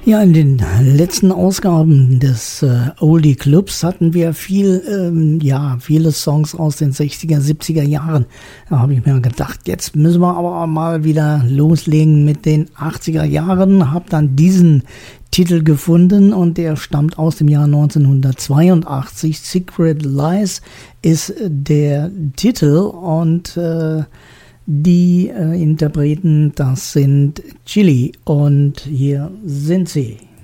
Ja, in den letzten Ausgaben des Oldie Clubs hatten wir viele Songs aus den 60er, 70er Jahren. Da habe ich mir gedacht, jetzt müssen wir aber mal wieder loslegen mit den 80er Jahren. Habe dann diesen Titel gefunden und der stammt aus dem Jahr 1982. Secret Lies ist der Titel und die Interpreten, das sind Chili und hier sind sie.